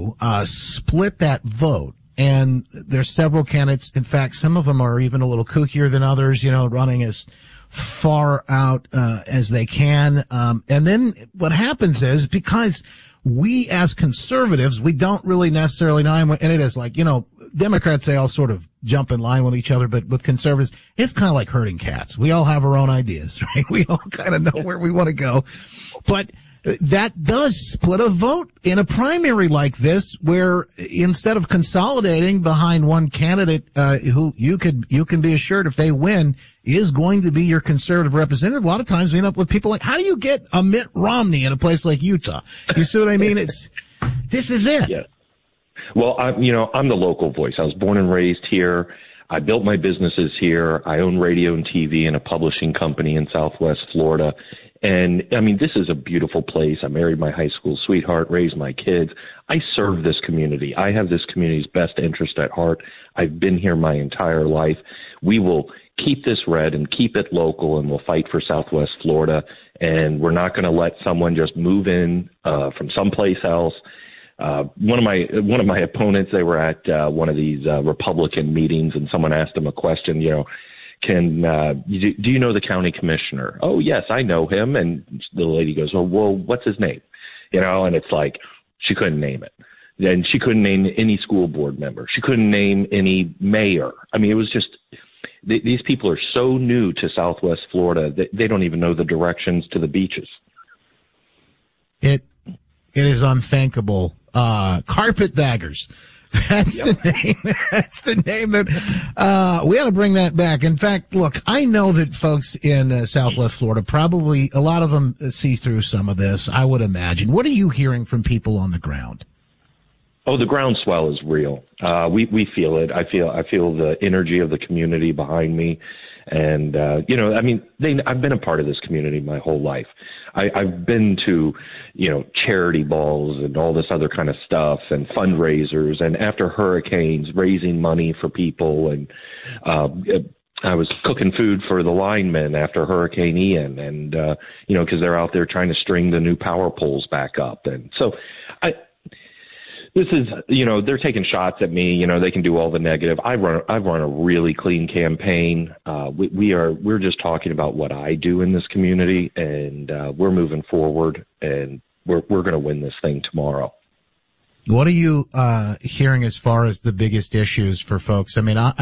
to split that vote. And there's several candidates. In fact, some of them are even a little kookier than others, running as far out as they can. And then what happens is, because we as conservatives, we don't really necessarily know, and it is like, Democrats, they all sort of jump in line with each other, but with conservatives, it's kind of like herding cats. We all have our own ideas, right? We all kind of know where we want to go. But that does split a vote in a primary like this, where instead of consolidating behind one candidate, who you can be assured if they win is going to be your conservative representative, a lot of times we end up with people like, how do you get a Mitt Romney in a place like Utah? You see what I mean? This is it. Yeah. Well, I'm the local voice. I was born and raised here. I built my businesses here. I own radio and TV and a publishing company in Southwest Florida. And this is a beautiful place. I married my high school sweetheart, raised my kids. I serve this community. I have this community's best interest at heart. I've been here my entire life. We will keep this red and keep it local, and we'll fight for Southwest Florida. And we're not going to let someone just move in from someplace else. One of my opponents, they were at one of these Republican meetings, and someone asked him a question, do you know the county commissioner? Oh, yes, I know him. And the lady goes, well, what's his name? And it's like, she couldn't name it. And she couldn't name any school board member. She couldn't name any mayor. It was just, these people are so new to Southwest Florida that they don't even know the directions to the beaches. It is unthinkable. Carpetbaggers. That's the name. That's the name that, we ought to bring that back. In fact, look, I know that folks in Southwest Florida, probably a lot of them see through some of this, I would imagine. What are you hearing from people on the ground? Oh, the groundswell is real. We feel it. I feel the energy of the community behind me. And, I've been a part of this community my whole life. I've been to, charity balls and all this other kind of stuff and fundraisers, and after hurricanes, raising money for people. And, I was cooking food for the linemen after Hurricane Ian, and, cause they're out there trying to string the new power poles back up. And so this is, they're taking shots at me. They can do all the negative. I've run a really clean campaign. We're just talking about what I do in this community, and we're moving forward, and we're going to win this thing tomorrow. What are you hearing as far as the biggest issues for folks?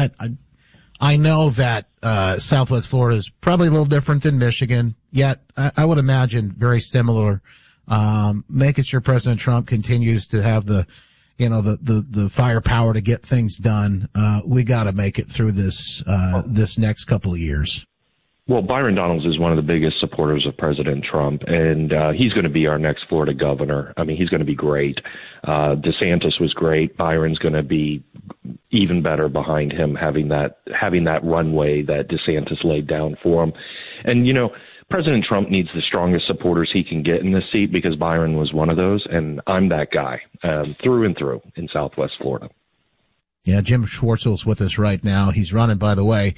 I know that Southwest Florida is probably a little different than Michigan, yet I would imagine very similar. Making sure President Trump continues to have the firepower to get things done. We got to make it through this next couple of years. Well, Byron Donalds is one of the biggest supporters of President Trump, and he's going to be our next Florida governor. He's going to be great. DeSantis was great. Byron's going to be even better behind him, having that runway that DeSantis laid down for him. And, President Trump needs the strongest supporters he can get in this seat, because Byron was one of those, and I'm that guy through and through in Southwest Florida. Yeah, Jim Schwartzel's with us right now. He's running, by the way,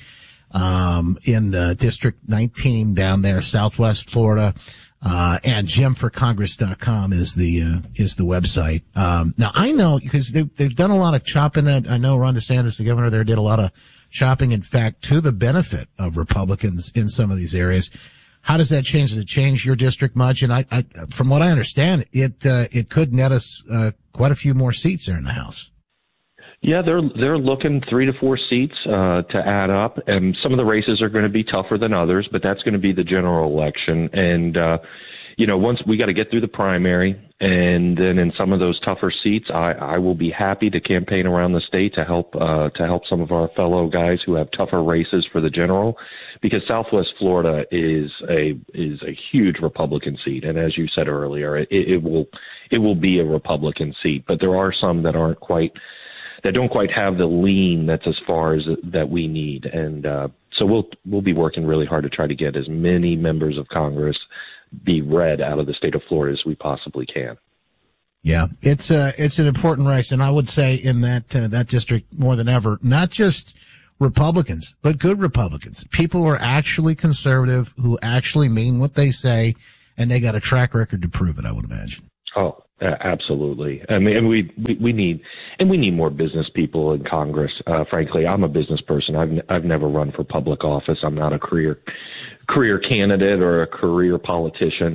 in District 19 down there, Southwest Florida. And JimForCongress.com is the website. Now I know, because they've done a lot of chopping. I know Ron DeSantis, the governor there, did a lot of chopping, in fact, to the benefit of Republicans in some of these areas. How does that change? Does it change your district much? And I from what I understand, it could net us, quite a few more seats there in the House. Yeah, they're looking 3 to 4 seats, to add up. And some of the races are going to be tougher than others, but that's going to be the general election. And, once we got to get through the primary, and then in some of those tougher seats, I will be happy to campaign around the state to help some of our fellow guys who have tougher races for the general, because Southwest Florida is a huge Republican seat. And as you said earlier, it will be a Republican seat, but there are some that don't quite have the lean that's as far as that we need. And so we'll be working really hard to try to get as many members of Congress be red out of the state of Florida as we possibly can. Yeah, it's an important race, and I would say in that district more than ever, not just Republicans, but good Republicans, people who are actually conservative, who actually mean what they say, and they got a track record to prove it, I would imagine. Oh, Absolutely. I mean, we need more business people in Congress. Frankly, I'm a business person. I've never run for public office. I'm not a career candidate or a career politician.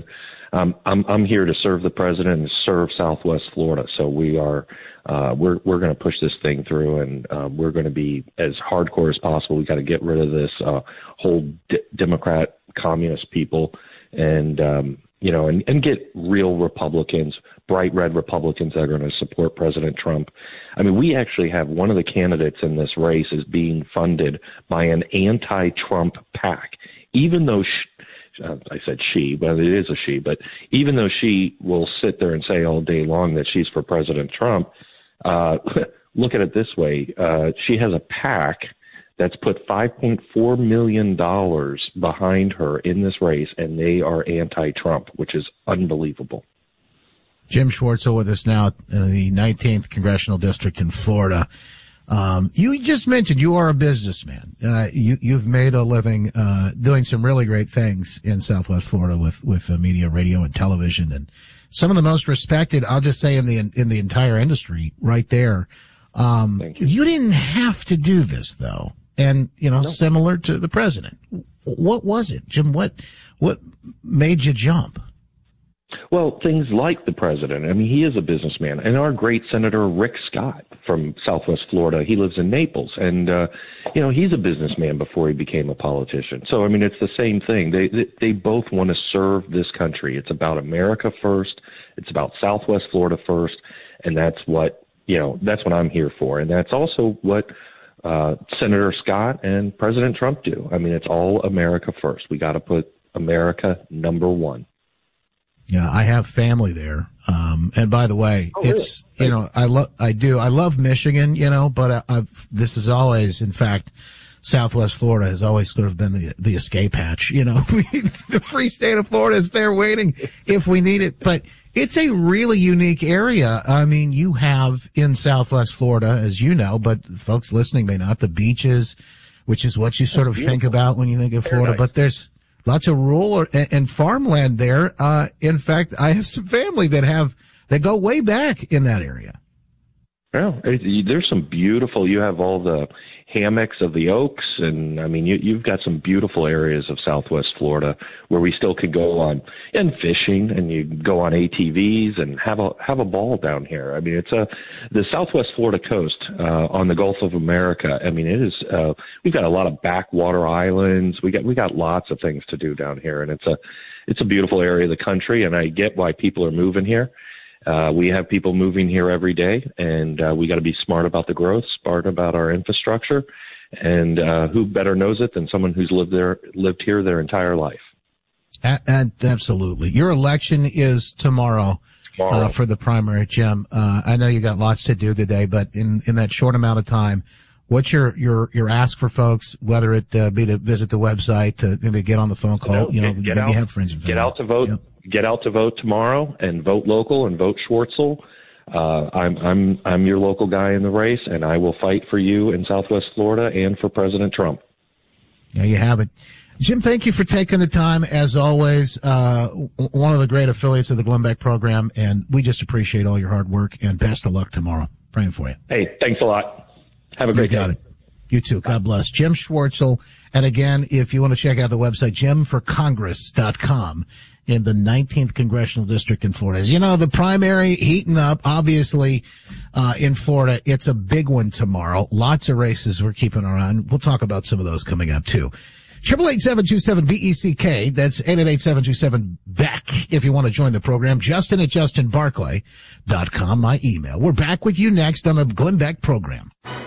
I'm here to serve the president and serve Southwest Florida. So we're going to push this thing through, and we're going to be as hardcore as possible. We got to get rid of this whole Democrat communist people, and get real Republicans, bright red Republicans that are going to support President Trump. I mean, we actually have one of the candidates in this race is being funded by an anti-Trump PAC, even though I said she, but it is a she, but even though she will sit there and say all day long that she's for President Trump, look at it this way. She has a PAC that's put $5.4 million behind her in this race, and they are anti-Trump, which is unbelievable. Jim Schwartzel with us now, the 19th Congressional District in Florida. You just mentioned you are a businessman. You've made a living doing some really great things in Southwest Florida with media, radio, and television, and some of the most respected, I'll just say, in the entire industry right there. Thank you. You didn't have to do this, though. And, no. Similar to the president. What was it, Jim? What made you jump? Well, things like the president. I mean, he is a businessman. And our great Senator Rick Scott from Southwest Florida, he lives in Naples. And, he's a businessman before he became a politician. So, I mean, it's the same thing. They both want to serve this country. It's about America first. It's about Southwest Florida first. And that's what I'm here for. And that's also what Senator Scott and President Trump do. I mean, it's all America first. We got to put America number one. Yeah, I have family there. And by the way, it's, really? I love Michigan, but this is always, in fact, Southwest Florida has always sort of been the escape hatch, the free state of Florida is there waiting if we need it. But it's a really unique area. I mean, you have in Southwest Florida, as you know, but folks listening may not, the beaches, which is what you sort of think about when you think of Florida. Nice. But there's lots of rural and farmland there. In fact, I have some family that go way back in that area. Well, there's some beautiful, you have all the hammocks of the Oaks, and I mean, you've got some beautiful areas of Southwest Florida where we still could go on and fishing, and you go on ATVs and have a ball down here. I mean, it's the Southwest Florida coast on the Gulf of America. I mean, it is we've got a lot of backwater islands. We got lots of things to do down here, and it's a beautiful area of the country, and I get why people are moving here. We have people moving here every day, and we got to be smart about the growth, smart about our infrastructure, and who better knows it than someone who's lived here their entire life. Absolutely. Your election is tomorrow. For the primary, Jim. I know you got lots to do today, but in that short amount of time, what's your ask for folks, whether it be to visit the website, to maybe get on the phone call, maybe have friends and family. Get out to vote. Yep. Get out to vote tomorrow and vote local and vote Schwartzel. I'm your local guy in the race, and I will fight for you in Southwest Florida and for President Trump. There you have it. Jim, thank you for taking the time, as always. One of the great affiliates of the Glenn Beck program, and we just appreciate all your hard work, and best of luck tomorrow. Praying for you. Hey, thanks a lot. Have a great day. It. You too. God bless. Jim Schwartzel. And again, if you want to check out the website, jimforcongress.com. in the 19th Congressional District in Florida. As you know, the primary heating up, obviously, in Florida. It's a big one tomorrow. Lots of races we're keeping our eye on. We'll talk about some of those coming up, too. 888-727-BECK. That's 888-727-BECK. If you want to join the program, Justin at JustinBarclay.com, my email. We're back with you next on the Glenn Beck program.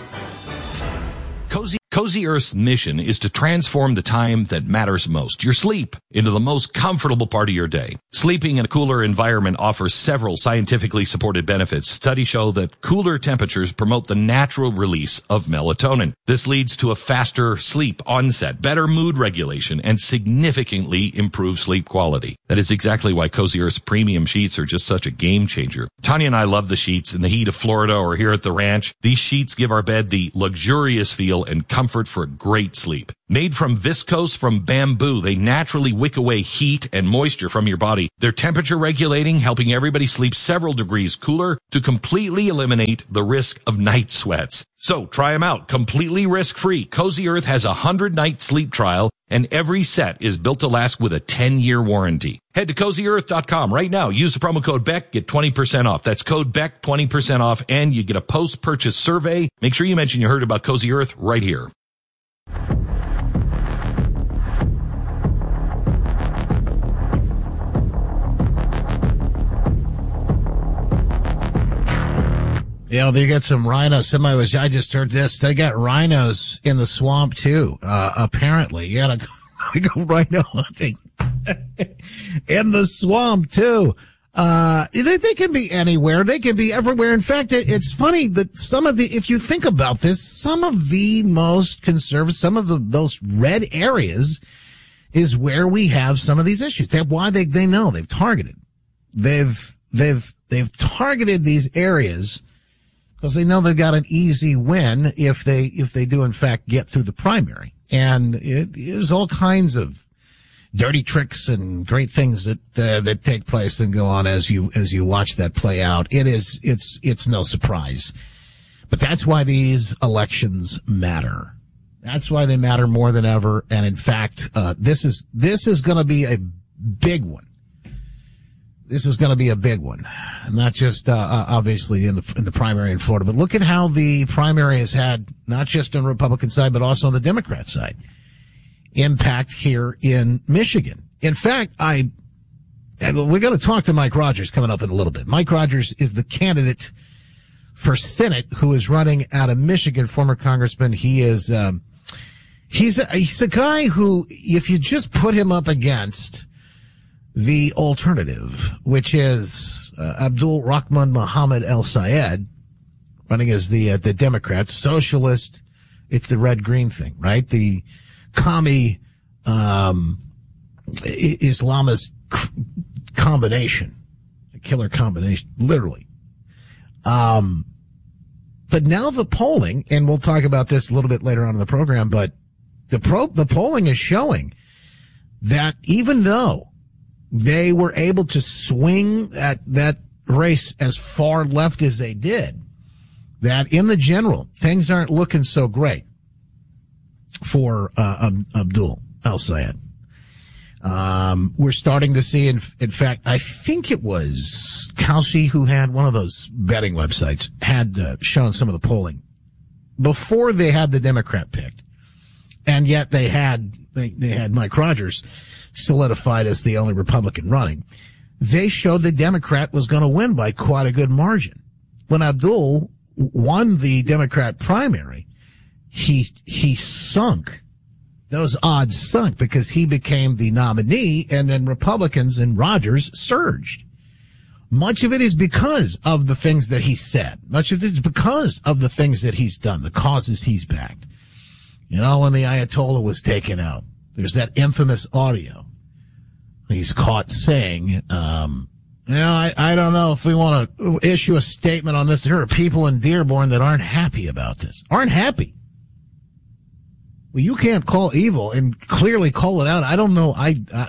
Cozy Earth's mission is to transform the time that matters most, your sleep, into the most comfortable part of your day. Sleeping in a cooler environment offers several scientifically supported benefits. Studies show that cooler temperatures promote the natural release of melatonin. This leads to a faster sleep onset, better mood regulation, and significantly improved sleep quality. That is exactly why Cozy Earth's premium sheets are just such a game changer. Tanya and I love the sheets in the heat of Florida or here at the ranch. These sheets give our bed the luxurious feel and comfort comfort for great sleep. Made from viscose from bamboo, they naturally wick away heat and moisture from your body. They're temperature regulating, helping everybody sleep several degrees cooler to completely eliminate the risk of night sweats. So try them out completely risk-free. Cozy Earth has a 100-night sleep trial, and every set is built to last with a 10-year warranty. Head to CozyEarth.com right now. Use the promo code BECK, get 20% off. That's code BECK, 20% off, and you get a post-purchase survey. Make sure you mention you heard about Cozy Earth right here. Yeah, they got some rhinos. I just heard this. They got rhinos in the swamp too. Apparently, you gotta go rhino hunting in the swamp too. They can be anywhere. They can be everywhere. In fact, it's funny that if you think about this, some of the most conservative, those red areas is where we have some of these issues. That's why they know they've targeted. They've targeted these areas because they know they've got an easy win if they do in fact get through the primary. And it is all kinds of dirty tricks and great things that take place and go on as you watch that play out. It's no surprise. But that's why these elections matter. That's why they matter more than ever. And in fact, this is going to be a big one. This is going to be a big one, not just obviously in the primary in Florida, but look at how the primary has had, not just on the Republican side, but also on the Democrat side, impact here in Michigan. In fact, we're going to talk to Mike Rogers coming up in a little bit. Mike Rogers is the candidate for Senate who is running out of Michigan, former congressman. He is he's a guy who, if you just put him up against the alternative, which is Abdul Rahman Mohammed El Sayed, running as the Democrat, socialist. It's the red-green thing, right? The commie Islamist combination, a killer combination, literally. But now the polling, and we'll talk about this a little bit later on in the program, but the polling is showing that even though they were able to swing at that race as far left as they did, that in the general, things aren't looking so great for Abdul El Sayed. We're starting to see, in fact, I think it was Kalshi who had one of those betting websites, had shown some of the polling before they had the Democrat picked. And yet they had Mike Rogers solidified as the only Republican running. They showed the Democrat was going to win by quite a good margin. When Abdul won the Democrat primary, he sunk. Those odds sunk because he became the nominee, and then Republicans and Rogers surged. Much of it is because of the things that he said. Much of it is because of the things that he's done, the causes he's backed. You know, when the Ayatollah was taken out, there's that infamous audio. He's caught saying, I don't know if we want to issue a statement on this. There are people in Dearborn that aren't happy about this. Aren't happy. Well, you can't call evil and clearly call it out. I don't know.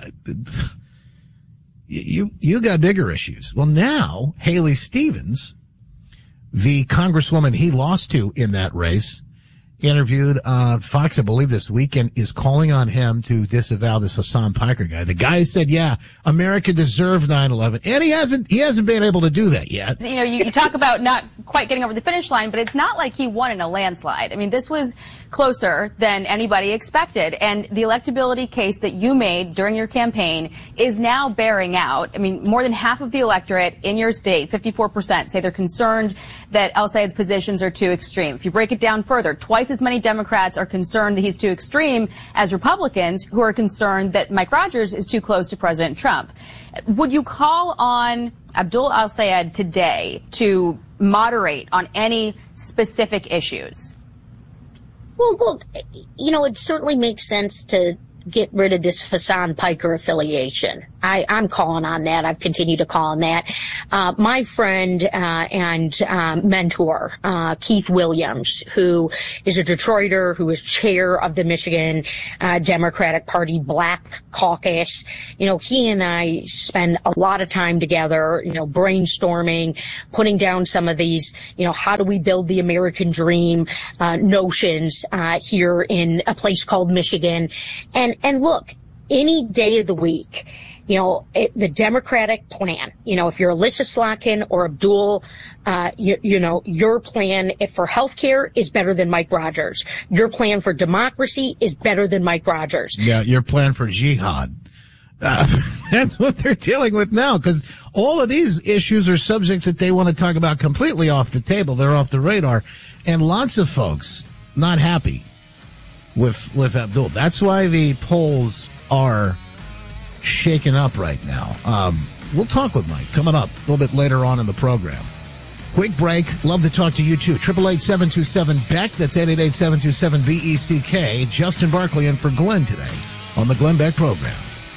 You got bigger issues. Well, now Haley Stevens, the congresswoman he lost to in that race, interviewed Fox, I believe, this weekend, is calling on him to disavow this Hassan Piker guy. The guy said, yeah, America deserved 9/11, and he hasn't been able to do that yet. You know, you talk about not quite getting over the finish line, but it's not like he won in a landslide. I mean, this was closer than anybody expected, and the electability case that you made during your campaign is now bearing out. I mean, more than half of the electorate in your state, 54%, say they're concerned that El Sayed's positions are too extreme. If you break it down further, twice as many Democrats are concerned that he's too extreme as Republicans who are concerned that Mike Rogers is too close to President Trump. Would you call on Abdul El Sayed today to moderate on any specific issues? Well, look, you know, it certainly makes sense to get rid of this Hassan Piker affiliation. I'm calling on that. I've continued to call on that. My friend and mentor, Keith Williams, who is a Detroiter, who is chair of the Michigan Democratic Party Black Caucus, he and I spend a lot of time together, brainstorming, putting down some of these, how do we build the American dream notions here in a place called Michigan. And look, any day of the week, the Democratic plan, if you're Alyssa Slotkin or Abdul, your plan for healthcare is better than Mike Rogers. Your plan for democracy is better than Mike Rogers. Yeah, your plan for jihad. That's what they're dealing with now, because all of these issues are subjects that they want to talk about completely off the table. They're off the radar. And lots of folks not happy with Abdul. That's why the polls are shaken up right now. We'll talk with Mike coming up a little bit later on in the program. Quick break. Love to talk to you too. 888-727-BECK. That's 888-727-BECK. Justin Barkley in for Glenn today on the Glenn Beck program.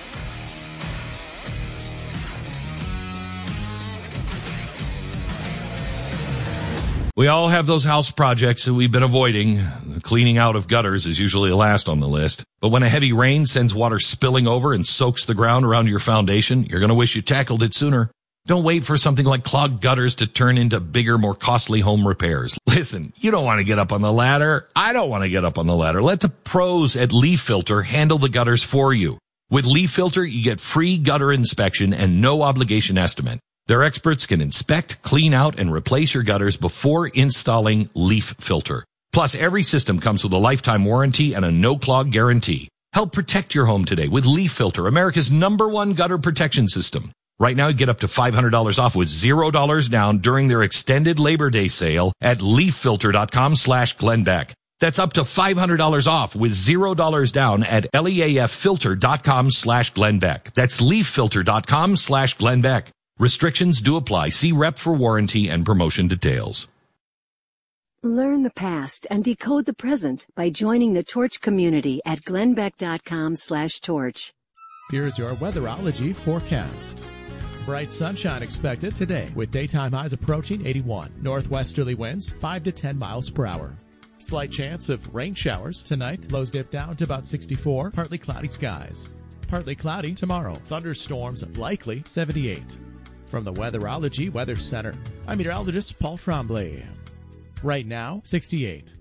We all have those house projects that we've been avoiding. The cleaning out of gutters is usually the last on the list. But when a heavy rain sends water spilling over and soaks the ground around your foundation, you're going to wish you tackled it sooner. Don't wait for something like clogged gutters to turn into bigger, more costly home repairs. Listen, you don't want to get up on the ladder. I don't want to get up on the ladder. Let the pros at Leaf Filter handle the gutters for you. With Leaf Filter, you get free gutter inspection and no obligation estimate. Their experts can inspect, clean out, and replace your gutters before installing Leaf Filter. Plus, every system comes with a lifetime warranty and a no-clog guarantee. Help protect your home today with Leaf Filter, America's #1 gutter protection system. Right now, you get up to $500 off with $0 down during their extended Labor Day sale at leaffilter.com/GlennBeck. That's up to $500 off with $0 down at leaffilter.com/GlennBeck. That's leaffilter.com/GlennBeck. Restrictions do apply. See rep for warranty and promotion details. Learn the past and decode the present by joining the Torch community at glennbeck.com/torch. Here's your weatherology forecast. Bright sunshine expected today with daytime highs approaching 81. Northwesterly winds 5 to 10 miles per hour. Slight chance of rain showers tonight. Lows dip down to about 64. Partly cloudy skies. Partly cloudy tomorrow. Thunderstorms likely 78. From the Weatherology Weather Center, I'm meteorologist Paul Tremblay. Right now, 68.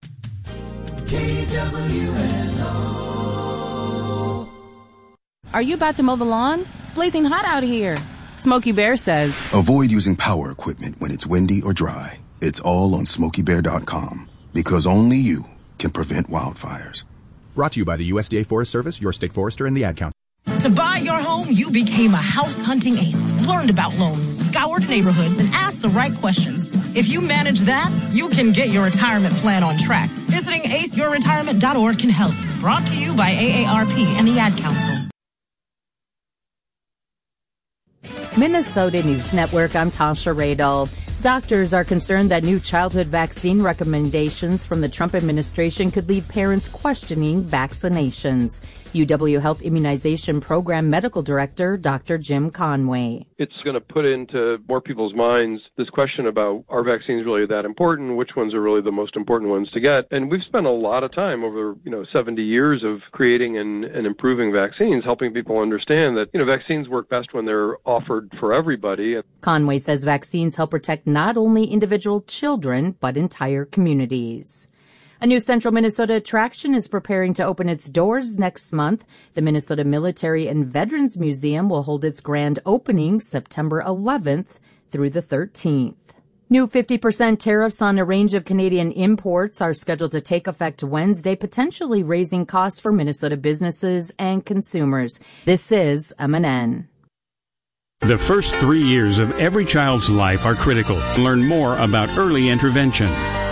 KWNO. Are you about to mow the lawn? It's blazing hot out here. Smokey Bear says, avoid using power equipment when it's windy or dry. It's all on SmokeyBear.com, because only you can prevent wildfires. Brought to you by the USDA Forest Service, your state forester, and the Ad Council. To buy your home, you became a house hunting ace, learned about loans, scoured neighborhoods, and asked the right questions. If you manage that, you can get your retirement plan on track. Visiting aceyourretirement.org can help. Brought to you by AARP and the Ad Council. Minnesota News Network, I'm Tasha Radel. Doctors are concerned that new childhood vaccine recommendations from the Trump administration could leave parents questioning vaccinations. UW Health Immunization Program Medical Director Dr. Jim Conway. It's going to put into more people's minds this question about, are vaccines really that important? Which ones are really the most important ones to get? And we've spent a lot of time over, 70 years of creating and improving vaccines, helping people understand that, vaccines work best when they're offered for everybody. Conway says vaccines help protect not only individual children, but entire communities. A new Central Minnesota attraction is preparing to open its doors next month. The Minnesota Military and Veterans Museum will hold its grand opening September 11th through the 13th. New 50% tariffs on a range of Canadian imports are scheduled to take effect Wednesday, potentially raising costs for Minnesota businesses and consumers. This is MNN. The first 3 years of every child's life are critical. Learn more about early intervention.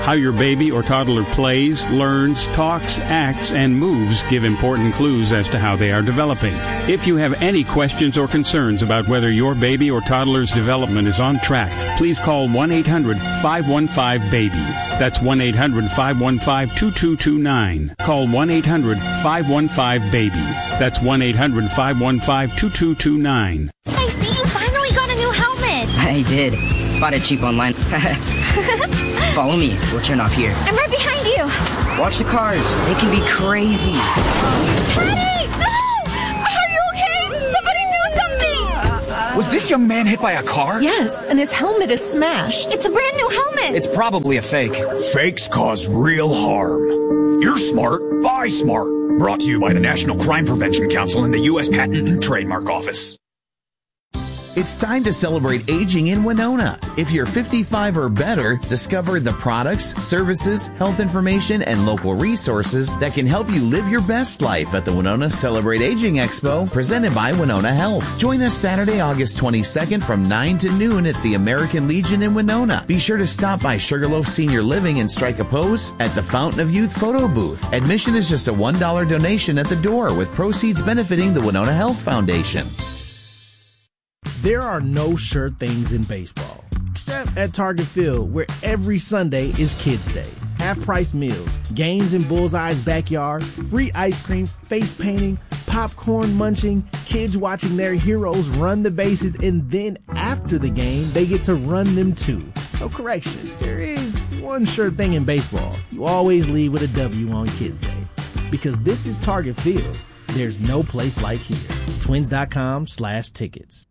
How your baby or toddler plays, learns, talks, acts, and moves give important clues as to how they are developing. If you have any questions or concerns about whether your baby or toddler's development is on track, please call 1-800-515-BABY. That's 1-800-515-2229. Call 1-800-515-BABY. That's 1-800-515-2229. I see you finally got a new helmet. I did. Bought it cheap online. Follow me. We'll turn off here. I'm right behind you. Watch the cars. They can be crazy. Teddy! No! Are you okay? Somebody do something! Was this young man hit by a car? Yes, and his helmet is smashed. It's a brand new helmet. It's probably a fake. Fakes cause real harm. You're smart. Buy smart. Brought to you by the National Crime Prevention Council and the U.S. Patent and Trademark Office. It's time to celebrate aging in Winona. If you're 55 or better, discover the products, services, health information, and local resources that can help you live your best life at the Winona Celebrate Aging Expo, presented by Winona Health. Join us Saturday, August 22nd from 9 to noon at the American Legion in Winona. Be sure to stop by Sugarloaf Senior Living and strike a pose at the Fountain of Youth photo booth. Admission is just a $1 donation at the door, with proceeds benefiting the Winona Health Foundation. There are no sure things in baseball, except at Target Field, where every Sunday is Kids Day. Half-price meals, games in Bullseye's backyard, free ice cream, face painting, popcorn munching, kids watching their heroes run the bases, and then after the game, they get to run them too. So correction, there is one sure thing in baseball. You always leave with a W on Kids Day. Because this is Target Field. There's no place like here. Twins.com/tickets.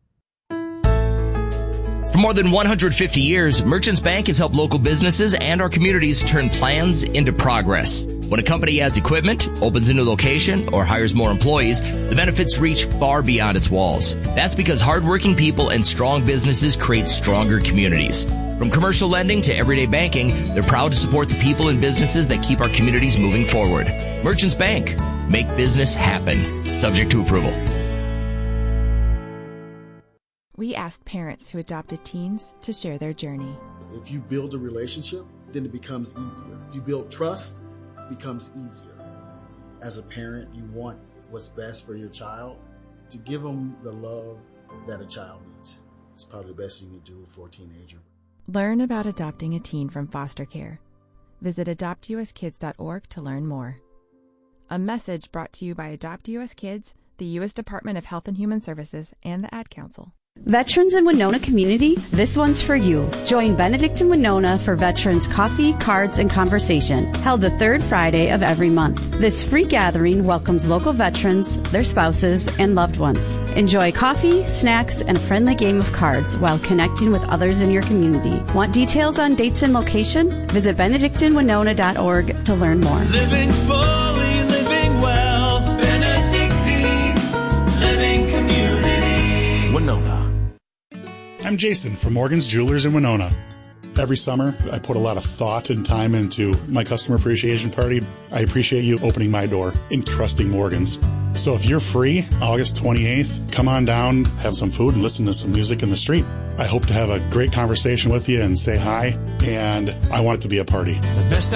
For more than 150 years, Merchants Bank has helped local businesses and our communities turn plans into progress. When a company adds equipment, opens a new location, or hires more employees, the benefits reach far beyond its walls. That's because hardworking people and strong businesses create stronger communities. From commercial lending to everyday banking, they're proud to support the people and businesses that keep our communities moving forward. Merchants Bank. Make business happen. Subject to approval. We asked parents who adopted teens to share their journey. If you build a relationship, then it becomes easier. If you build trust, it becomes easier. As a parent, you want what's best for your child. To give them the love that a child needs. It's probably the best you can do for a teenager. Learn about adopting a teen from foster care. Visit adoptuskids.org to learn more. A message brought to you by Adopt U.S. Kids, the U.S. Department of Health and Human Services, and the Ad Council. Veterans in Winona community, this one's for you. Join Benedict in Winona for Veterans Coffee, Cards, and Conversation, held the third Friday of every month. This free gathering welcomes local veterans, their spouses, and loved ones. Enjoy coffee, snacks, and a friendly game of cards while connecting with others in your community. Want details on dates and location? Visit benedictinwinona.org to learn more. Living fully, living well, Benedictine Living Community. Winona. I'm Jason from Morgan's Jewelers in Winona. Every summer, I put a lot of thought and time into my customer appreciation party. I appreciate you opening my door and trusting Morgan's. So if you're free, August 28th, come on down, have some food, and listen to some music in the street. I hope to have a great conversation with you and say hi, and I want it to be a party. The best